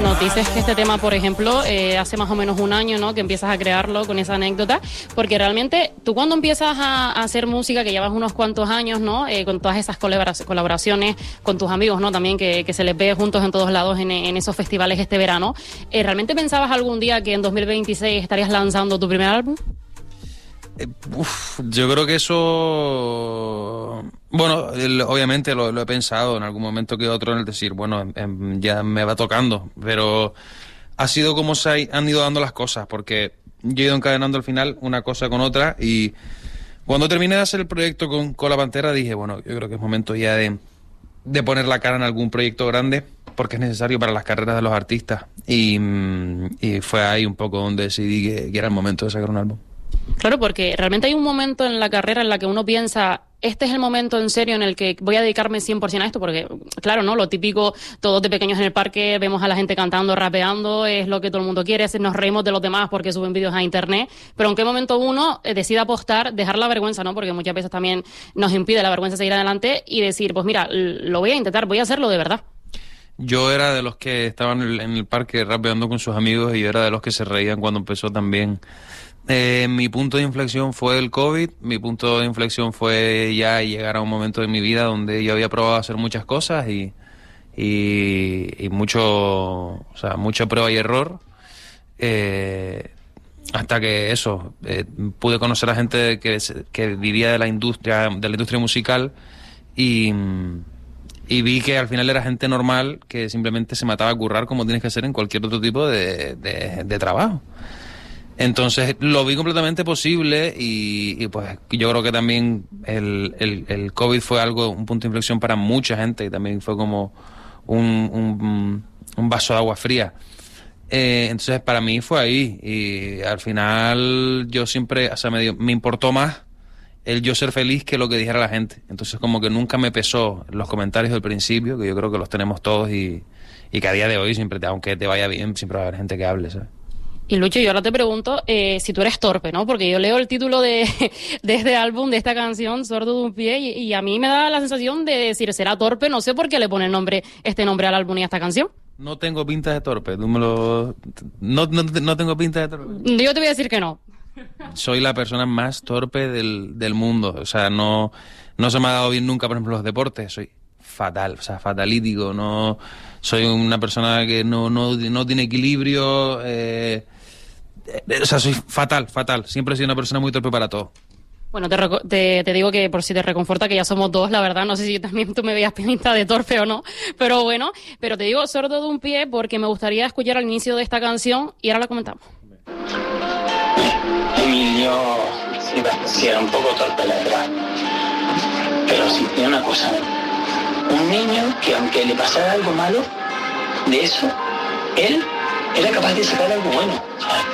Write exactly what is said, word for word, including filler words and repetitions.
nos dices que este tema, por ejemplo, eh, hace más o menos un año, ¿no?, que empiezas a crearlo con esa anécdota, porque realmente tú cuando empiezas a, a hacer música, que llevas unos cuantos años, ¿no?, eh, con todas esas colaboraciones con tus amigos, ¿no?, también que, que se les ve juntos en todos lados en, en esos festivales este verano, eh, ¿realmente pensabas algún día que en dos mil veintiséis estarías lanzando tu primer álbum? Eh, uf, yo creo que eso... Bueno, el, obviamente lo, lo he pensado en algún momento que otro, en el decir, bueno, em, em, ya me va tocando, pero ha sido como se han ido dando las cosas, porque yo he ido encadenando al final una cosa con otra, y cuando terminé de hacer el proyecto con, con La Pantera dije, bueno, yo creo que es momento ya de, de poner la cara en algún proyecto grande, porque es necesario para las carreras de los artistas, y, y fue ahí un poco donde decidí que, que era el momento de sacar un álbum. Claro, porque realmente hay un momento en la carrera en la que uno piensa, este es el momento en serio en el que voy a dedicarme cien por ciento a esto, porque, claro, ¿no?, lo típico, todos de pequeños en el parque, vemos a la gente cantando, rapeando, es lo que todo el mundo quiere, nos reímos de los demás porque suben vídeos a internet, pero ¿en qué momento uno eh, decide apostar, dejar la vergüenza, ¿no?, porque muchas veces también nos impide la vergüenza seguir adelante, y decir, pues mira, lo voy a intentar, voy a hacerlo de verdad? Yo era de los que estaban en el, en el parque rapeando con sus amigos, y yo era de los que se reían cuando empezó también. Eh, mi punto de inflexión fue el COVID, mi punto de inflexión fue ya llegar a un momento de mi vida donde yo había probado a hacer muchas cosas y, y, y mucho, o sea, mucha prueba y error, eh, hasta que eso, eh, pude conocer a gente que, que vivía de la industria, de la industria musical, y, y vi que al final era gente normal que simplemente se mataba a currar como tienes que hacer en cualquier otro tipo de, de, de trabajo. Entonces lo vi completamente posible, y, y pues yo creo que también el, el, el COVID fue algo, un punto de inflexión para mucha gente, y también fue como un, un, un vaso de agua fría. Eh, entonces para mí fue ahí, y al final yo siempre, o sea, me, dio, me importó más el yo ser feliz que lo que dijera la gente. Entonces como que nunca me pesó los comentarios del principio, que yo creo que los tenemos todos, y, y que a día de hoy, siempre, aunque te vaya bien, siempre va a haber gente que hable, ¿sabes? Y Lucho, yo ahora te pregunto eh, si tú eres torpe, ¿no? Porque yo leo el título de, de este álbum, de esta canción, Sordo de un pie, y, y a mí me da la sensación de decir, ¿será torpe? No sé por qué le pone el nombre, este nombre al álbum y a esta canción. No tengo pinta de torpe, tú me lo... No, no, no tengo pinta de torpe. Yo te voy a decir que no. Soy la persona más torpe del, del mundo, o sea, no, no se me ha dado bien nunca, por ejemplo, los deportes, soy fatal, o sea, fatalítico, no... Soy una persona que no, no, no tiene equilibrio... Eh, O sea, soy fatal, fatal. Siempre he sido una persona muy torpe para todo. Bueno, te, te, te digo que por si te reconforta que ya somos dos, la verdad. No sé si también tú me veías pinta de torpe o no. Pero bueno, pero te digo sordo de un pie porque me gustaría escuchar al inicio de esta canción y ahora la comentamos. Emilio sí, sí era un poco torpe, la verdad. Pero sí, tiene una cosa. Un niño que aunque le pasara algo malo, de eso, él era capaz de sacar algo bueno.